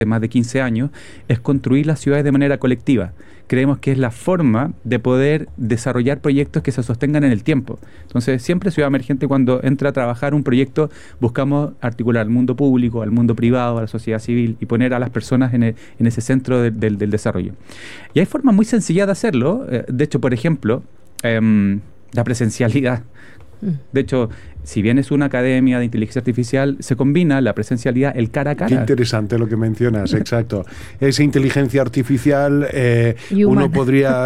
más de 15 años, es construir las ciudades de manera colectiva. Creemos que es la forma de poder desarrollar proyectos que se sostengan en el tiempo. Entonces, siempre Ciudad Emergente, cuando entra a trabajar un proyecto, buscamos articular al mundo público, al mundo privado, a la sociedad civil y poner a las personas en ese centro del desarrollo. Y hay formas muy sencillas de hacerlo. De hecho, por ejemplo, la presencialidad. De hecho, si bien es una academia de inteligencia artificial, se combina la presencialidad, el cara a cara. Qué interesante lo que mencionas, exacto. Esa inteligencia artificial, uno podría,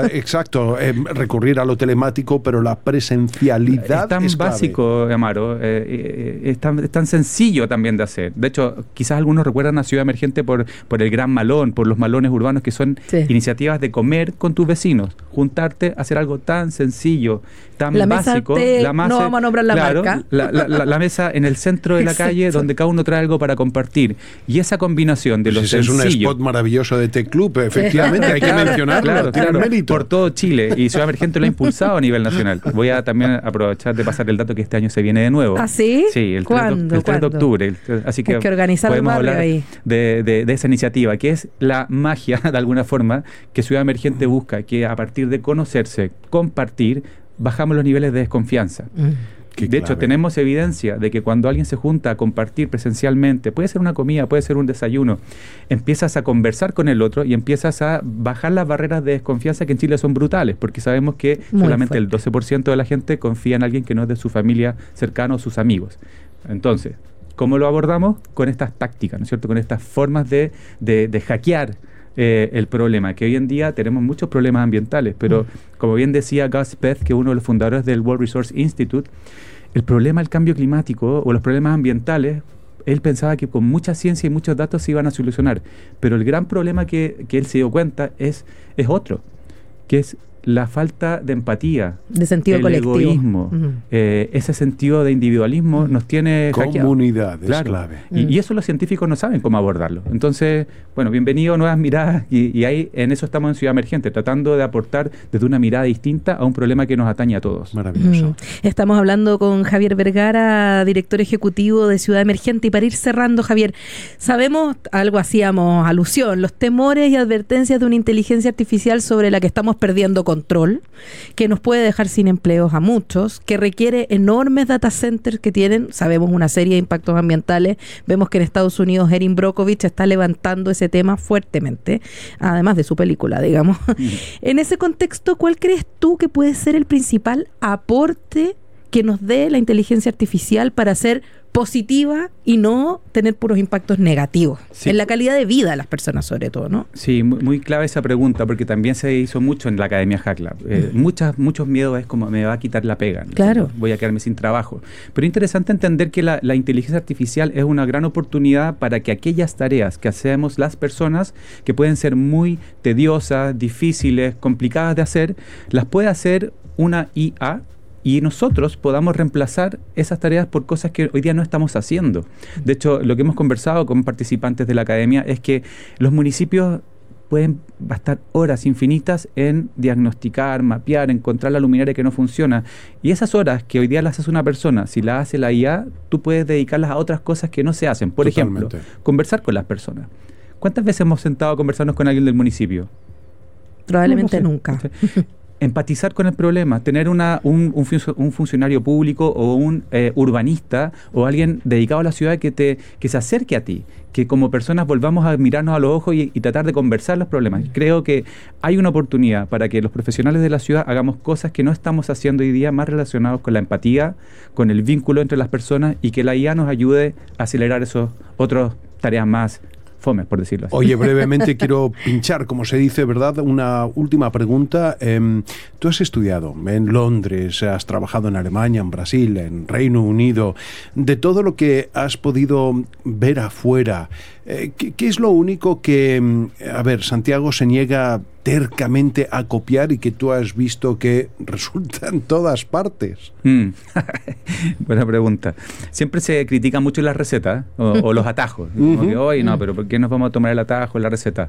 recurrir a lo telemático, pero la presencialidad es tan es clave. básico, Amaro, es tan sencillo también de hacer. De hecho, quizás algunos recuerdan a Ciudad Emergente por el Gran Malón, por los malones urbanos, que son iniciativas de comer con tus vecinos, juntarte, hacer algo tan sencillo, tan básico. La mesa, no vamos a nombrar la marca. La mesa en el centro de la calle, donde cada uno trae algo para compartir. Y esa combinación de los sencillos... Es un spot maravilloso de Tech Club, efectivamente, hay que mencionarlo. Claro, por todo Chile. Y Ciudad Emergente lo ha impulsado a nivel nacional. Voy a también aprovechar de pasar el dato que este año se viene de nuevo. ¿Ah, sí? Sí, el 3 de octubre. Así que organizar podemos hablar ahí de esa iniciativa, que es la magia, de alguna forma, que Ciudad Emergente busca, que a partir de conocerse, compartir, bajamos los niveles de desconfianza. De hecho, tenemos evidencia de que cuando alguien se junta a compartir presencialmente, puede ser una comida, puede ser un desayuno, empiezas a conversar con el otro y empiezas a bajar las barreras de desconfianza que en Chile son brutales, porque sabemos que solamente el 12% de la gente confía en alguien que no es de su familia cercana o sus amigos. Entonces, ¿cómo lo abordamos? Con estas tácticas, ¿no es cierto? Con estas formas de hackear el problema, que hoy en día tenemos muchos problemas ambientales, pero como bien decía Gus Peth, que es uno de los fundadores del World Resource Institute, el problema del cambio climático o los problemas ambientales, él pensaba que con mucha ciencia y muchos datos se iban a solucionar, pero el gran problema que él se dio cuenta es otro, que es la falta de empatía, de sentido colectivo, egoísmo, ese sentido de individualismo nos tiene comunidad hackeado. Es clave. Y eso los científicos no saben cómo abordarlo. Entonces, bueno, bienvenido a Nuevas Miradas y ahí en eso estamos en Ciudad Emergente, tratando de aportar desde una mirada distinta a un problema que nos atañe a todos. Maravilloso. Estamos hablando con Javier Vergara, director ejecutivo de Ciudad Emergente, y para ir cerrando, Javier, sabemos, algo hacíamos alusión, los temores y advertencias de una inteligencia artificial sobre la que estamos perdiendo control, que nos puede dejar sin empleos a muchos, que requiere enormes data centers que tienen, sabemos, una serie de impactos ambientales. Vemos que en Estados Unidos Erin Brockovich está levantando ese tema fuertemente, además de su película, digamos. En ese contexto, ¿cuál crees tú que puede ser el principal aporte que nos dé la inteligencia artificial para ser positiva y no tener puros impactos negativos en la calidad de vida de las personas, sobre todo, ¿no? Sí, muy clave esa pregunta, porque también se hizo mucho en la Academia HackLab. Muchos miedos es como me va a quitar la pega, ¿no? Claro. Voy a quedarme sin trabajo. Pero es interesante entender que la inteligencia artificial es una gran oportunidad para que aquellas tareas que hacemos las personas, que pueden ser muy tediosas, difíciles, complicadas de hacer, las puede hacer una IA, y nosotros podamos reemplazar esas tareas por cosas que hoy día no estamos haciendo. De hecho, lo que hemos conversado con participantes de la academia es que los municipios pueden gastar horas infinitas en diagnosticar, mapear, encontrar la luminaria que no funciona. Y esas horas que hoy día las hace una persona, si las hace la IA, tú puedes dedicarlas a otras cosas que no se hacen. Por ejemplo, conversar con las personas. ¿Cuántas veces hemos sentado a conversarnos con alguien del municipio? Probablemente nunca. Empatizar con el problema, tener un funcionario público o un urbanista o alguien dedicado a la ciudad que se acerque a ti, que como personas volvamos a mirarnos a los ojos y tratar de conversar los problemas. Creo que hay una oportunidad para que los profesionales de la ciudad hagamos cosas que no estamos haciendo hoy día, más relacionados con la empatía, con el vínculo entre las personas, y que la IA nos ayude a acelerar esos otras tareas más fome, por decirlo así. Oye, brevemente quiero pinchar, como se dice, ¿verdad? Una última pregunta. Tú has estudiado en Londres, has trabajado en Alemania, en Brasil, en Reino Unido. De todo lo que has podido ver afuera, ¿qué es lo único que, Santiago se niega tercamente a copiar y que tú has visto que resulta en todas partes? Buena pregunta. Siempre se critica mucho las recetas o los atajos. Como que hoy no, pero ¿por qué nos vamos a tomar el atajo en la receta?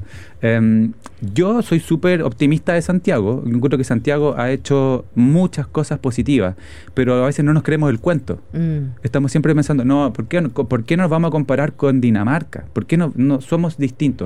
Yo soy súper optimista de Santiago. Encuentro que Santiago ha hecho muchas cosas positivas, pero a veces no nos creemos el cuento. Estamos siempre pensando, no, ¿por qué nos vamos a comparar con Dinamarca? ¿Por qué no somos distintos?